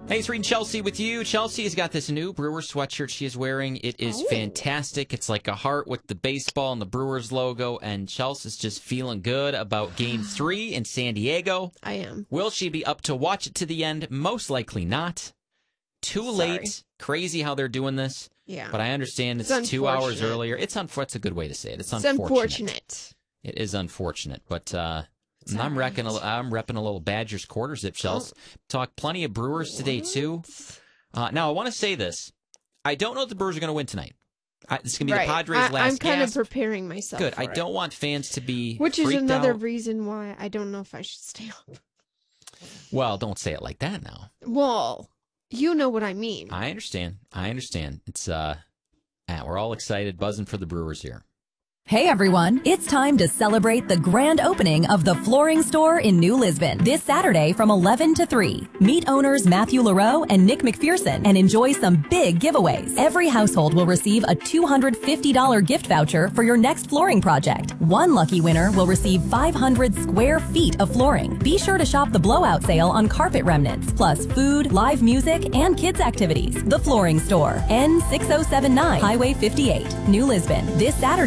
Hey, it's reading Chelsea with you. Chelsea has got this new Brewers sweatshirt she is wearing. It is fantastic. It's like a heart with the baseball and the Brewers logo, and Chelsea's just feeling good about Game 3 in San Diego. I am. Will she be up to watch it to the end? Most likely not. Too late. Crazy how they're doing this. Yeah. But I understand it's 2 hours earlier. It's a good way to say it. It's unfortunate. It is unfortunate, but I'm repping a little Badgers quarter zip shells. Talk plenty of Brewers today, too. Now, I want to say this. I don't know if the Brewers are going to win tonight. This is going to be the Padres' last I'm kind gasp. of preparing myself Good. for I don't want fans to be Which is freaked another out. reason why I don't know if I should stay up. Well, don't say it like that now. Well, you know what I mean. I understand. It's we're all excited, buzzing for the Brewers here. Hey everyone, it's time to celebrate the grand opening of the Flooring Store in New Lisbon this Saturday from 11 to 3. Meet owners Matthew LaRoe and Nick McPherson and enjoy some big giveaways. Every household will receive a $250 gift voucher for your next flooring project. One lucky winner will receive 500 square feet of flooring. Be sure to shop the blowout sale on carpet remnants, plus food, live music, and kids activities. The Flooring Store, N6079, Highway 58, New Lisbon, this Saturday